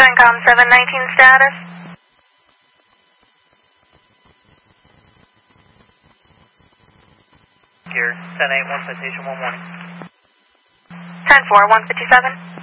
CENTCOM 719 status. Gear 1081, citation 1 morning. 10-4, 157.